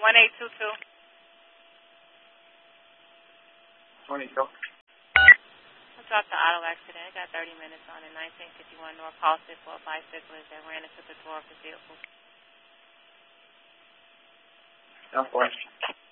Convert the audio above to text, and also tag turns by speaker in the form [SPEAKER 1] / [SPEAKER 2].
[SPEAKER 1] 1822.
[SPEAKER 2] 22.
[SPEAKER 1] What's up, the auto accident? It got 30 minutes on it. 1951 North Halsted for a bicyclist that ran into the door of the vehicle.
[SPEAKER 2] No question.